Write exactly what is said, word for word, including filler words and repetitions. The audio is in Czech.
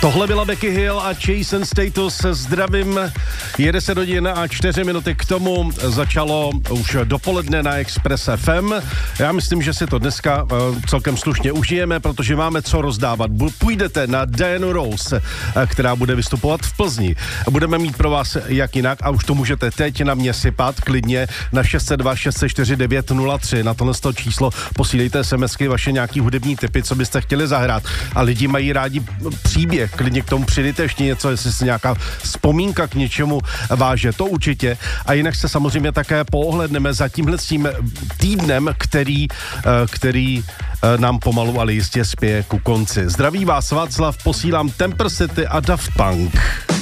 Tohle byla Becky Hill a Chase and Status. Zdravím, je deset hodin a čtyři minuty k tomu. Začalo už dopoledne na Express F M. Já myslím, že si to dneska uh, celkem slušně užijeme, protože máme co rozdávat. Půjdete na Dianu Rose, uh, která bude vystupovat v Plzni. Budeme mít pro vás jak jinak a už to můžete teď na mě sypat klidně na šest set dva šest set čtyři devět nula tři. Na tohle číslo posílejte SMSky vaše nějaký hudební tipy, co byste chtěli zahrát. A lidi mají rádi příběh. Klidně k tomu přidejte ještě něco, jestli se nějaká vzpomínka k něčemu váže, to určitě. A jinak se samozřejmě také poohledneme za tímhle s tím týdnem, který, který nám pomalu, ale jistě spěje ku konci. Zdraví vás Václav, posílám Temper City a Daft Punk.